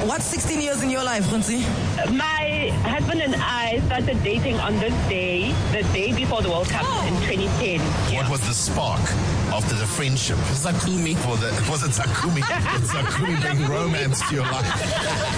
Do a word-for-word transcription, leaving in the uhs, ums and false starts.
What's sixteen years in your life, Khunzi? My husband and I started dating on this day, the day before the World Cup oh. in twenty ten. What was the spark after the friendship? Zakumi. For the, was it Zakumi? Did Zakumi bring romance to your life?